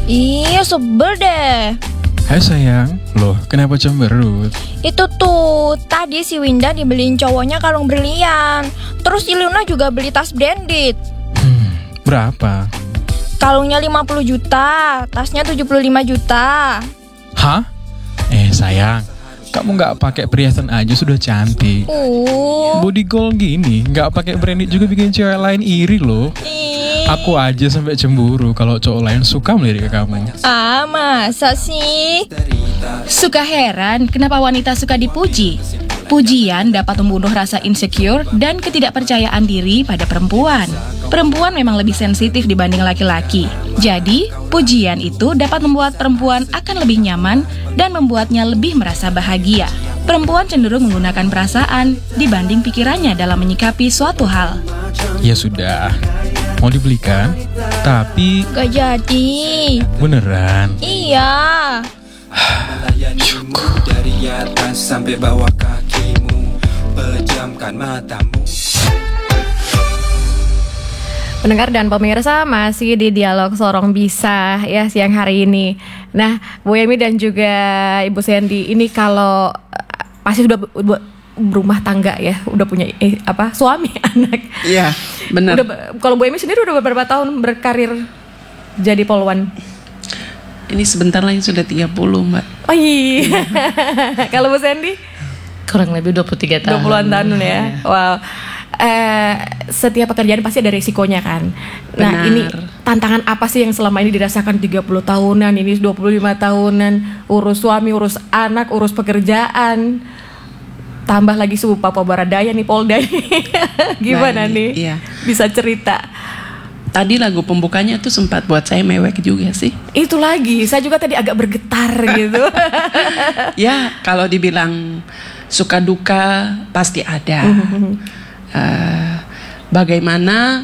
Iya, sebel deh. Hai sayang, loh kenapa cemberut? Itu tuh, tadi si Winda dibeliin cowoknya kalung berlian. Terus si Luna juga beli tas branded. Berapa? Kalungnya 50 juta, tasnya 75 juta. Hah? Sayang, kamu nggak pakai perhiasan aja sudah cantik. Body gold gini, nggak pakai branded juga bikin cewek lain iri loh. Aku aja sampai cemburu kalau cowok lain suka melirik ke kamu. Masa sih? Suka heran kenapa wanita suka dipuji. Pujian dapat membunuh rasa insecure dan ketidakpercayaan diri pada perempuan. Perempuan memang lebih sensitif dibanding laki-laki. Jadi, pujian itu dapat membuat perempuan akan lebih nyaman dan membuatnya lebih merasa bahagia. Perempuan cenderung menggunakan perasaan dibanding pikirannya dalam menyikapi suatu hal. Ya sudah, mau dibelikan? Tapi Gak jadi. beneran. Iya. Syukur. Dari atas sampai bawah kakimu, pejamkan matamu. Pendengar dan pemirsa masih di Dialog Sorong Bisa ya siang hari ini. Nah, Bu Yemi dan juga Ibu Sandy ini kalau pasti sudah berumah tangga ya, udah punya suami, anak. Iya, benar. Kalau Bu Yemi sendiri udah beberapa tahun berkarir jadi polwan? Ini sebentar lagi sudah 30, Mbak. Oh iya. Kalau Bu Sandy? Kurang lebih 23 tahun. 20-an tahun ya. Wow. Setiap pekerjaan pasti ada risikonya kan. Nah, Benar. ini tantangan apa sih yang selama ini dirasakan 30 tahunan, ini 25 tahunan, urus suami, urus anak, urus pekerjaan. Tambah lagi suhu Papua Baradaya nih, Polda. Gimana Baik, nih? iya. Bisa cerita. Tadi lagu pembukanya tuh sempat buat saya mewek juga sih. Itu lagi, saya juga tadi agak bergetar gitu. Ya, kalau dibilang suka duka pasti ada. Bagaimana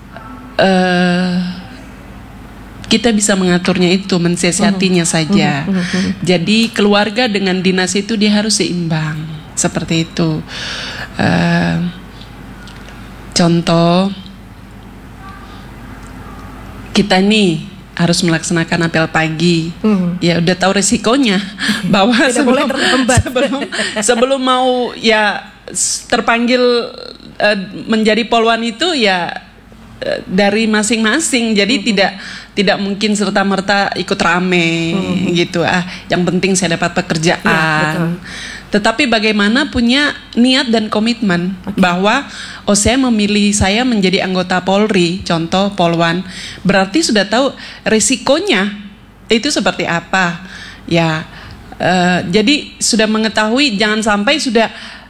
kita bisa mengaturnya itu, mensiasatinya saja. Jadi keluarga dengan dinas itu dia harus seimbang, seperti itu. Contoh, kita nih harus melaksanakan apel pagi, ya udah tahu resikonya bahwa sebelum mau ya terpanggil menjadi polwan itu ya dari masing-masing, jadi tidak mungkin serta merta ikut rame gitu. Yang penting saya dapat pekerjaan. Tetapi bagaimana punya niat dan komitmen bahwa saya memilih saya menjadi anggota Polri, contoh polwan, berarti sudah tahu risikonya itu seperti apa ya. Jadi sudah mengetahui, jangan sampai sudah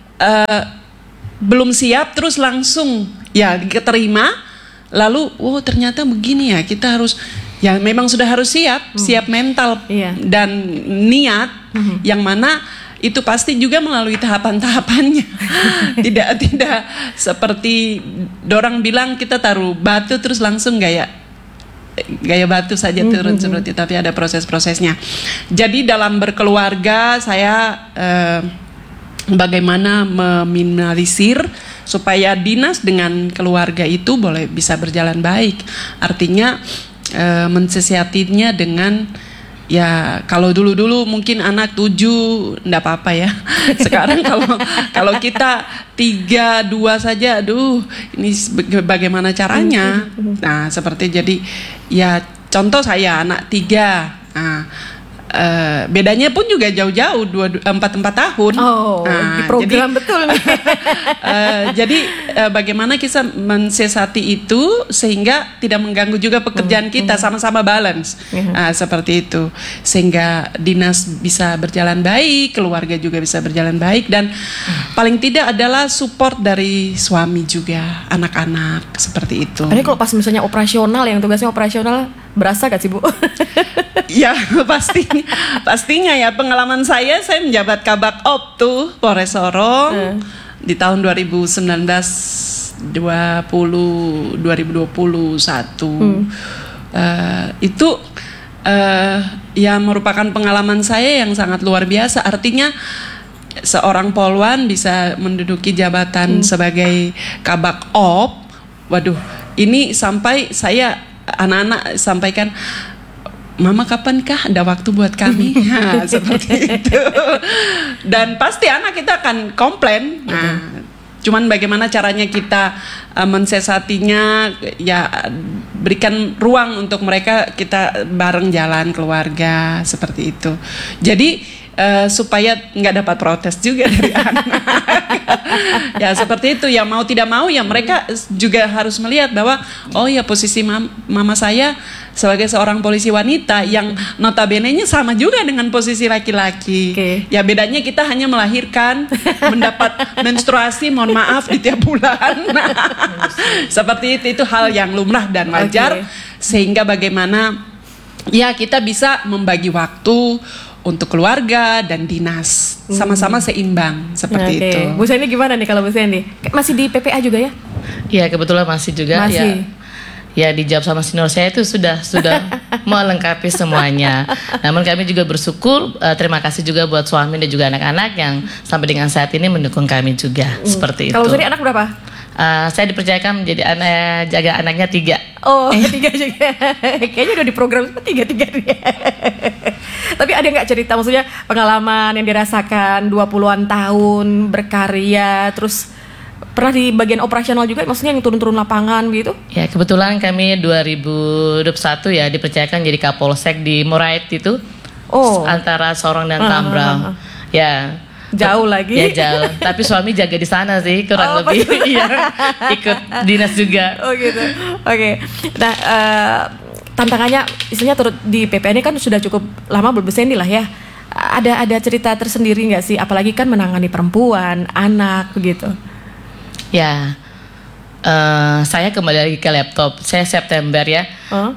belum siap terus langsung ya diterima, lalu ternyata begini ya, kita harus ya memang sudah harus siap mental dan niat, yang mana itu pasti juga melalui tahapan-tahapannya. tidak seperti dorang bilang kita taruh batu terus langsung gaya batu saja turun seperti itu, tapi ada proses-prosesnya. Jadi dalam berkeluarga saya bagaimana meminimalisir supaya dinas dengan keluarga itu bisa berjalan baik. Artinya mensiasatinya dengan ya, kalau dulu mungkin anak 7 enggak apa-apa ya. Sekarang kalau kita 3, 2 saja, aduh, ini bagaimana caranya? Nah, seperti jadi ya contoh saya anak 3. Nah, bedanya pun juga jauh-jauh 4 tahun. Di program jadi, betul nih. Jadi bagaimana kita mensiasati itu sehingga tidak mengganggu juga pekerjaan kita, sama-sama balance. Seperti itu, sehingga dinas bisa berjalan baik, keluarga juga bisa berjalan baik, dan paling tidak adalah support dari suami juga, anak-anak, seperti itu. Ini kalau pas misalnya operasional, yang tugasnya operasional, berasa gak sih Bu? Ya pastinya ya, pengalaman saya menjabat Kabak Op tuh Polres Sorong di tahun 2019 2021. Itu ya merupakan pengalaman saya yang sangat luar biasa. Artinya seorang polwan bisa menduduki jabatan sebagai Kabak Op. Waduh, ini sampai saya anak-anak sampaikan, Mama kapankah ada waktu buat kami? Nah, seperti itu. Dan pasti anak kita akan komplain. Nah, cuman bagaimana caranya kita mensesatinya, ya berikan ruang untuk mereka, kita bareng jalan keluarga seperti itu. Jadi supaya nggak dapat protes juga dari anak. Ya seperti itu, ya mau tidak mau ya mereka juga harus melihat bahwa oh ya posisi mama saya sebagai seorang polisi wanita yang notabene-nya sama juga dengan posisi laki-laki. Ya bedanya kita hanya melahirkan, mendapat menstruasi, mohon maaf, di tiap bulan. Nah, seperti itu hal yang lumrah dan wajar. Sehingga bagaimana ya kita bisa membagi waktu untuk keluarga dan dinas sama-sama seimbang seperti itu. Bu Sandy gimana nih kalau Bu Sandy? Masih di PPA juga ya? Iya, kebetulan masih juga. Masih. Ya dijawab sama senior saya itu sudah melengkapi semuanya. Namun kami juga bersyukur, terima kasih juga buat suami dan juga anak-anak yang sampai dengan saat ini mendukung kami juga seperti itu. Kalau Sandy anak berapa? Saya dipercayakan menjadi jaga anaknya 3. Oh, 3 juga. Kayaknya udah di program 3 dia. Tapi ada nggak cerita, maksudnya pengalaman yang dirasakan 20-an tahun berkarya, terus pernah di bagian operasional juga, maksudnya yang turun-turun lapangan gitu? Ya, kebetulan kami 2021 ya dipercayakan jadi Kapolsek di Morait itu. Antara Sorong dan Tambrau. Ya. Jauh lagi. Ya jauh. Tapi suami jaga di sana sih kurang lebih. Iya. Ikut dinas juga. Oh gitu. Oke. Nah, tantangannya istilahnya turut di PPA ini kan sudah cukup lama Bu Sandy lah ya. Ada cerita tersendiri nggak sih? Apalagi kan menangani perempuan, anak begitu. Ya, saya kembali lagi ke laptop. Saya September ya,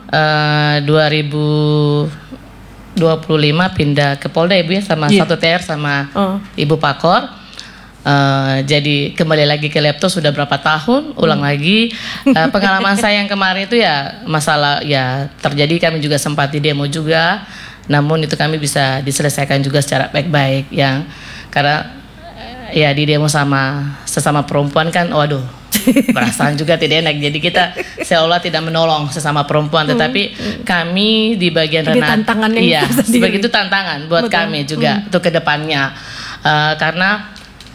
2025 pindah ke Polda Ibu ya, sama 1 TR sama Ibu Pakor. Jadi kembali lagi ke laptop sudah berapa tahun, ulang lagi. Pengalaman saya yang kemarin itu ya masalah ya terjadi, kami juga sempat di demo juga. Namun itu kami bisa diselesaikan juga secara baik-baik yang karena ya di demo sama sesama perempuan kan, waduh, perasaan juga tidak enak. Jadi kita seolah tidak menolong sesama perempuan, tetapi kami di bagian Renat, iya, sebagai itu tantangan buat kami juga untuk kedepannya, karena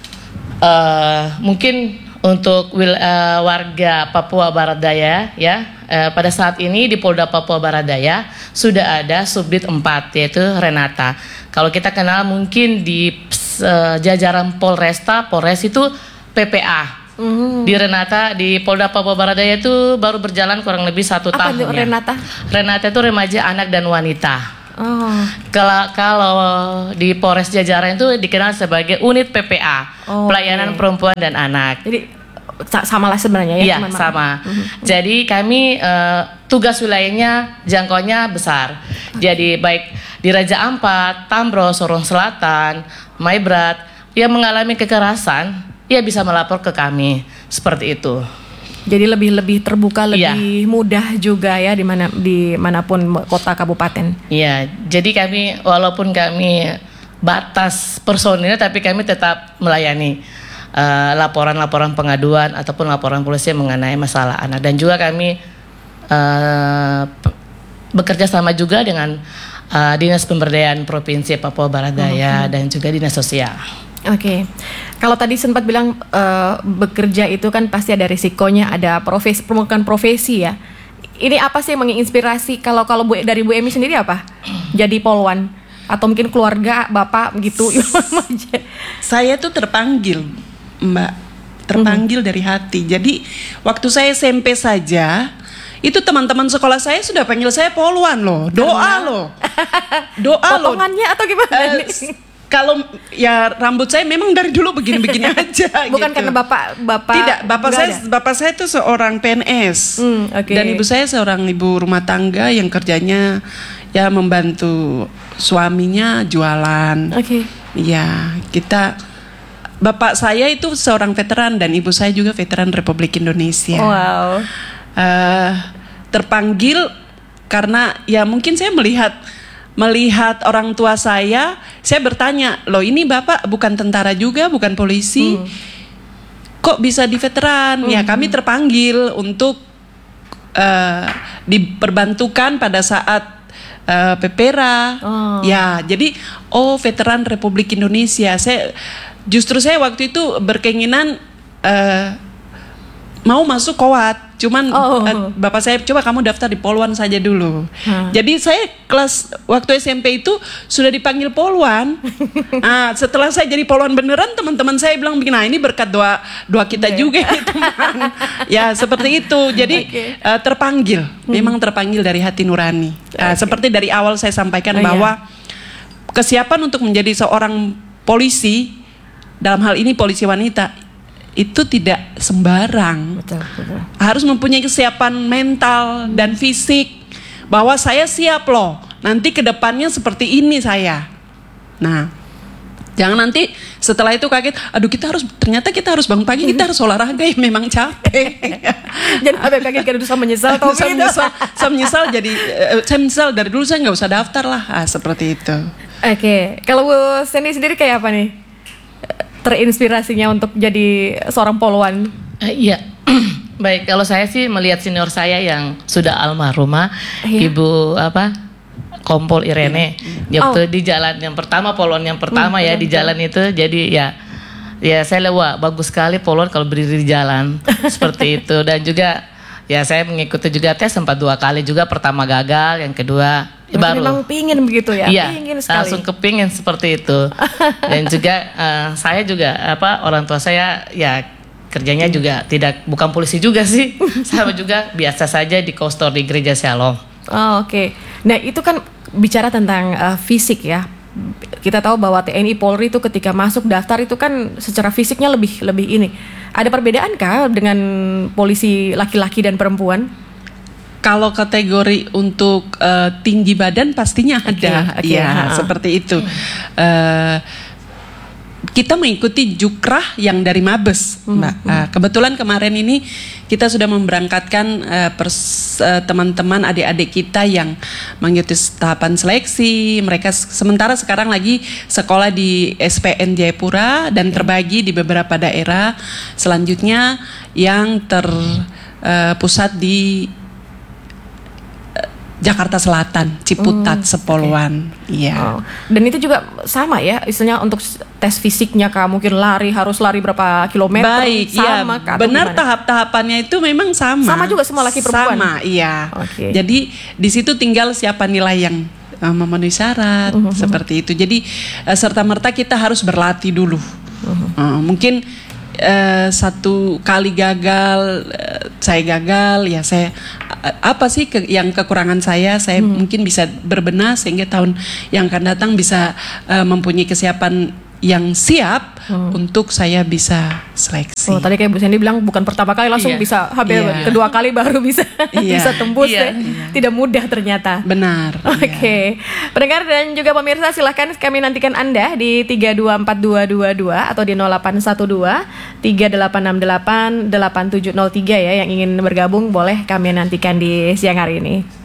mungkin untuk warga Papua Barat Daya ya, pada saat ini di Polda Papua Barat Daya sudah ada Subdit 4 yaitu Renata. Kalau kita kenal mungkin di jajaran Polres itu PPA. Di Renata di Polda Papua Barat Daya itu baru berjalan kurang lebih 1 tahun. Apa Renata? Renata itu remaja, anak dan wanita. Kalau di Polres jajaran itu dikenal sebagai unit PPA, pelayanan perempuan dan anak. Jadi sama lah sebenarnya ya? Iya, sama. Jadi kami tugas wilayahnya jangkauannya besar. Jadi baik di Raja Ampat, Tambrau, Sorong Selatan, Maibrat yang mengalami kekerasan, ia bisa melapor ke kami seperti itu. Jadi lebih terbuka, lebih mudah juga ya dimanapun kota kabupaten. Iya, jadi kami walaupun kami batas personilnya, tapi kami tetap melayani laporan-laporan pengaduan ataupun laporan polisi mengenai masalah anak. Dan juga kami bekerja sama juga dengan Dinas Pemberdayaan Provinsi Papua Barat Daya dan juga Dinas Sosial. Oke. Kalau tadi sempat bilang bekerja itu kan pasti ada risikonya, ada bukan profesi ya. Ini apa sih yang menginspirasi kalau dari Bu Emi sendiri apa? Jadi polwan atau mungkin keluarga Bapak gitu? Saya tuh terpanggil, Mbak. Terpanggil dari hati. Jadi waktu saya SMP saja, itu teman-teman sekolah saya sudah panggil saya polwan loh. Doa loh. Potongannya atau gimana? Kalau ya rambut saya memang dari dulu begini-begini aja. Bukan gitu. Karena bapak tidak, bapak saya itu seorang PNS dan ibu saya seorang ibu rumah tangga yang kerjanya ya membantu suaminya jualan. Ya bapak saya itu seorang veteran dan ibu saya juga veteran Republik Indonesia. Wow. Terpanggil karena ya mungkin saya melihat orang tua saya bertanya, loh ini bapak bukan tentara juga, bukan polisi, kok bisa di veteran? Ya kami terpanggil untuk diperbantukan pada saat Pepera. Ya, jadi veteran Republik Indonesia. Saya waktu itu berkeinginan mau masuk Kowat, cuman bapak saya coba kamu daftar di Polwan saja dulu. Jadi saya waktu SMP itu sudah dipanggil Polwan. Setelah saya jadi Polwan beneran, teman-teman saya bilang, nah ini berkat doa kita juga ya teman. Ya seperti itu. Jadi terpanggil, memang terpanggil dari hati nurani. Seperti dari awal saya sampaikan bahwa kesiapan untuk menjadi seorang polisi, dalam hal ini polisi wanita, itu tidak sembarang. Betul. Harus mempunyai kesiapan mental dan fisik bahwa saya siap loh. Nanti kedepannya seperti ini saya. Nah, jangan nanti setelah itu kaget. Aduh, ternyata kita harus bangun pagi, kita harus olahraga yang memang capek. Jangan ada kaget karena bisa menyesal. Saya menyesal jadi saya menyesal dari dulu saya nggak usah daftar lah. Seperti itu. Oke, kalau Bu Sandy sendiri kayak apa nih? Terinspirasinya untuk jadi seorang polwan? Iya. Baik, kalau saya sih melihat senior saya yang sudah almarhumah, Ibu Kompol Irene. Waktu di jalan yang pertama, polwan yang pertama di jalan itu, jadi ya saya lihat bagus sekali polwan kalau berdiri di jalan seperti itu. Dan juga ya saya mengikuti juga tes sempat 2 kali juga, pertama gagal, yang kedua baru. Memang pingin begitu ya? Iya, pingin sekali. langsung kepingin seperti itu. Dan juga saya juga orang tua saya ya kerjanya juga bukan polisi juga sih. Saya juga biasa saja di kostor di gereja Shalom. Oke. Nah itu kan bicara tentang fisik ya. Kita tahu bahwa TNI Polri itu ketika masuk daftar itu kan secara fisiknya lebih ini. Ada perbedaan kah dengan polisi laki-laki dan perempuan? Kalau kategori untuk tinggi badan pastinya ada, seperti itu. Kita mengikuti jukrah yang dari Mabes, Mbak. Kebetulan kemarin ini kita sudah memberangkatkan teman-teman adik-adik kita yang mengikuti tahapan seleksi. Mereka sementara sekarang lagi sekolah di SPN Jayapura dan terbagi di beberapa daerah. Selanjutnya yang terpusat di Jakarta Selatan, Ciputat, Sepolwan. Iya. Dan itu juga sama ya, istilahnya untuk tes fisiknya kah, mungkin harus lari berapa kilometer? Baik, sama ya. Benar, tahap-tahapannya itu memang sama. Sama juga semua laki perempuan. Sama, iya. Jadi di situ tinggal siapa nilai yang memenuhi syarat, seperti itu. Jadi serta-merta kita harus berlatih dulu. Mungkin 1 kali gagal, saya gagal, ya saya apa sih yang kekurangan saya mungkin bisa berbenah sehingga tahun yang akan datang bisa mempunyai kesiapan yang siap untuk saya bisa seleksi. Tadi kayak Bu Sandy bilang bukan pertama kali langsung bisa, kedua kali baru bisa bisa tembus ya. Tidak mudah ternyata. Benar. Oke. Pendengar dan juga pemirsa, silahkan kami nantikan Anda di 324222 atau di 0812 3868 8703 ya, yang ingin bergabung boleh kami nantikan di siang hari ini.